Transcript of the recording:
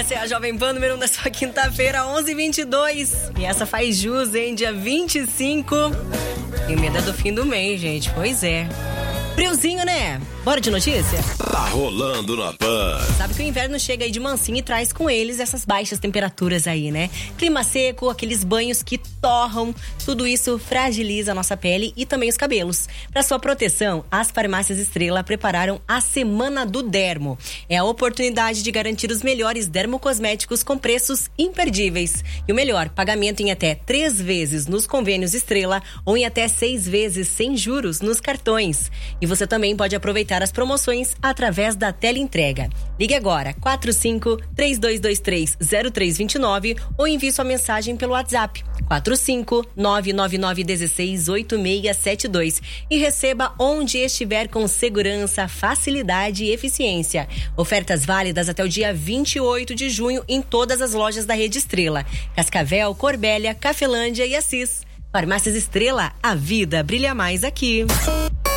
Essa é a Jovem Pan, número 1 da sua quinta-feira, 11h22. E essa faz jus, hein? Dia 25. Tem medo do fim do mês, gente. Pois é. Friozinho, né? Bora de notícia? Tá rolando na Pan. Sabe que o inverno chega aí de mansinho e traz com eles essas baixas temperaturas aí, né? Clima seco, aqueles banhos que torram, tudo isso fragiliza a nossa pele e também os cabelos. Para sua proteção, as farmácias Estrela prepararam a Semana do Dermo. É a oportunidade de garantir os melhores dermocosméticos com preços imperdíveis. E o melhor, pagamento em até 3 vezes nos convênios Estrela ou em até 6 vezes sem juros nos cartões. E você também pode aproveitar as promoções através da teleentrega. Ligue agora, 45-3223-0329 ou envie sua mensagem pelo WhatsApp, 45-999168672 e receba onde estiver com segurança, facilidade e eficiência. Ofertas válidas até o dia 28 de junho em todas as lojas da Rede Estrela. Cascavel, Corbélia, Cafelândia e Assis. Farmácias Estrela, a vida brilha mais aqui.